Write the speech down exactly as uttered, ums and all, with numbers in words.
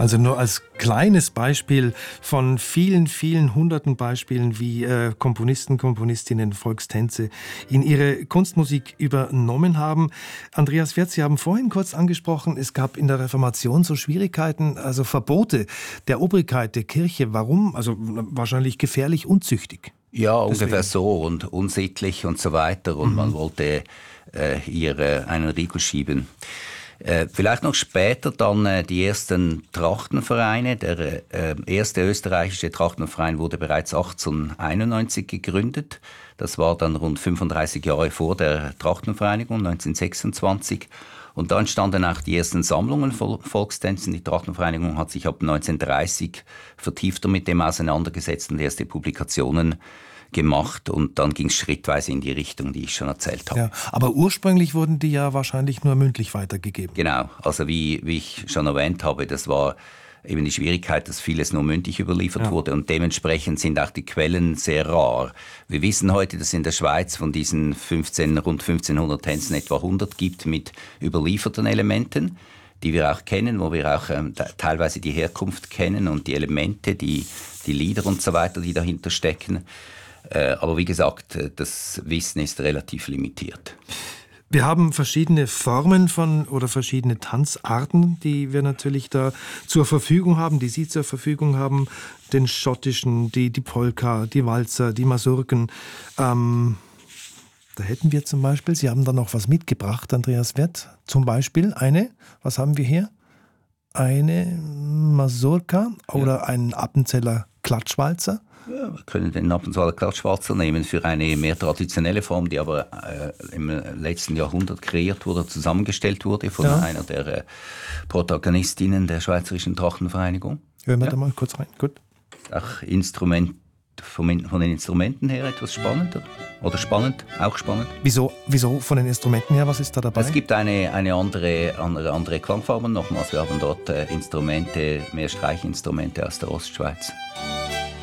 Also nur als kleines Beispiel von vielen, vielen hunderten Beispielen, wie äh, Komponisten, Komponistinnen Volkstänze in ihre Kunstmusik übernommen haben. Andreas Werth, Sie haben vorhin kurz angesprochen, es gab in der Reformation so Schwierigkeiten, also Verbote der Obrigkeit, der Kirche. Warum? Also wahrscheinlich gefährlich, unzüchtig. Ja, Deswegen. Ungefähr so und unsittlich und so weiter. Und mhm. man wollte äh, ihr äh, einen Riegel schieben. Äh, vielleicht noch später dann äh, die ersten Trachtenvereine. Der äh, erste österreichische Trachtenverein wurde bereits achtzehnhunderteinundneunzig gegründet. Das war dann rund fünfunddreißig Jahre vor der Trachtenvereinigung, neunzehnhundertsechsundzwanzig. Und da entstanden auch die ersten Sammlungen von Volkstänzen. Die Trachtenvereinigung hat sich ab neunzehnhundertdreißig vertiefter mit dem auseinandergesetzt und erste Publikationen gemacht. Und dann ging es schrittweise in die Richtung, die ich schon erzählt habe. Ja, aber ursprünglich wurden die ja wahrscheinlich nur mündlich weitergegeben. Genau, also wie, wie ich schon erwähnt habe, das war eben die Schwierigkeit, dass vieles nur mündlich überliefert ja. wurde und dementsprechend sind auch die Quellen sehr rar. Wir wissen heute, dass es in der Schweiz von diesen fünfzehn, rund fünfzehnhundert Tänzen etwa hundert gibt mit überlieferten Elementen, die wir auch kennen, wo wir auch ähm, teilweise die Herkunft kennen und die Elemente, die, die Lieder und so weiter, die dahinter stecken. Äh, aber wie gesagt, das Wissen ist relativ limitiert. Wir haben verschiedene Formen von oder verschiedene Tanzarten, die wir natürlich da zur Verfügung haben, die Sie zur Verfügung haben. Den schottischen, die, die Polka, die Walzer, die Masurken. Ähm, da hätten wir zum Beispiel, Sie haben da noch was mitgebracht, Andreas Werth. Zum Beispiel eine, was haben wir hier? Eine Masurka oder ja. einen Appenzeller Klatschwalzer. Ja, wir können den Appenzeller Klatschwalzer nehmen für eine mehr traditionelle Form, die aber äh, im letzten Jahrhundert kreiert wurde, zusammengestellt wurde von ja. einer der äh, Protagonistinnen der Schweizerischen Trachtenvereinigung. Hören wir ja. da mal kurz rein. Gut. Auch Instrument, von, von den Instrumenten her etwas spannender. Oder spannend, auch spannend. Wieso, wieso von den Instrumenten her, was ist da dabei? Es gibt eine, eine andere, andere, andere Klangfarben nochmals. Wir haben dort äh, Instrumente, mehr Streichinstrumente aus der Ostschweiz.